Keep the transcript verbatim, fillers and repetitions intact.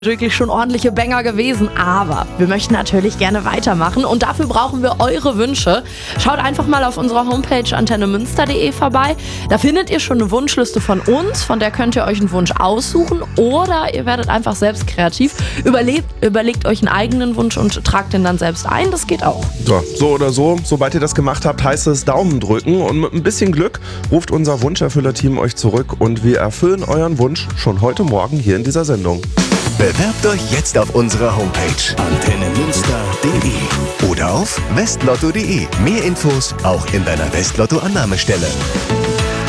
Wirklich schon ordentliche Banger gewesen, aber wir möchten natürlich gerne weitermachen und dafür brauchen wir eure Wünsche. Schaut einfach mal auf unserer Homepage antenne münster punkt de vorbei. Da findet ihr schon eine Wunschliste von uns, von der könnt ihr euch einen Wunsch aussuchen oder ihr werdet einfach selbst kreativ. Überlebt, überlegt euch einen eigenen Wunsch und tragt den dann selbst ein, das geht auch. So, so oder so, sobald ihr das gemacht habt, heißt es Daumen drücken und mit ein bisschen Glück ruft unser Wunscherfüller-Team euch zurück und wir erfüllen euren Wunsch schon heute Morgen hier in dieser Sendung. Bewerbt euch jetzt auf unserer Homepage antenne münster punkt de oder auf westlotto punkt de. Mehr Infos auch in deiner Westlotto-Annahmestelle.